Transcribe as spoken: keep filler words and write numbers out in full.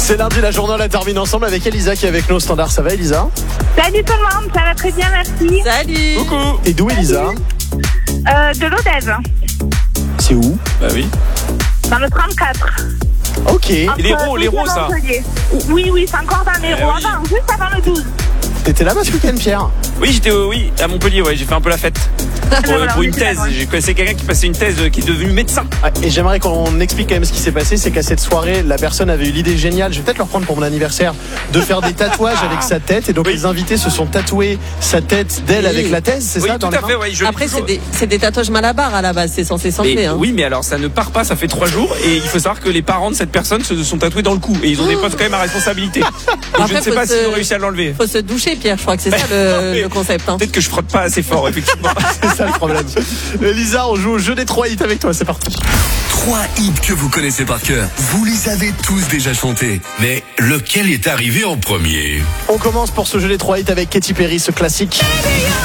C'est lundi, la journée, on la termine ensemble avec Elisa qui est avec nous au standard. Ça va, Elisa? Salut tout le monde, ça va très bien, merci. Salut. Coucou. Et d'où, Elisa? Euh, de l'Odève, C'est où? Bah oui. dans le trente-quatre. Ok. Et Entre l'Hérault, l'Hérault, Douze et ça. Montpellier. Oui, oui, c'est encore dans l'Hérault. oui. Avant, juste avant le douze. T'étais là-bas ce week-end, Pierre? Oui, j'étais au- oui, à Montpellier, ouais, j'ai fait un peu la fête. Pour, Voilà, pour on une était thèse. là-bas. J'ai connaissé quelqu'un qui passait une thèse euh, qui est devenu médecin. Ah, et j'aimerais qu'on explique quand même ce qui s'est passé. C'est qu'à cette soirée, la personne avait eu l'idée géniale, je vais peut-être le reprendre pour mon anniversaire, de faire des tatouages avec sa tête. Et donc Oui. les invités se sont tatoués sa tête d'elle Oui. avec la thèse, c'est Oui, ça tout dans les à mains fait, ouais. Je Après, l'ai c'est toujours- des, c'est des tatouages malabar à la base, c'est censé Mais s'enlever. Hein. oui, mais alors ça ne part pas, ça fait trois jours et il faut savoir que les parents de cette personne se sont tatoués dans le cou et ils ont des postes quand même à responsabilité. Donc Après, je ne sais faut pas se- s'ils ont réussi à l'enlever. Faut se doucher, Pierre, je crois que c'est ça le, Mais- le concept. Hein. Peut-être que je frotte pas assez fort, effectivement. C'est ça le problème. Elisa, on joue au jeu des trois hits avec toi, c'est parti. Trois hits que vous connaissez par cœur. Vous les avez tous déjà chantés. Mais lequel est arrivé en premier? On commence pour ce jeu des trois hits avec Katy Perry, ce classique.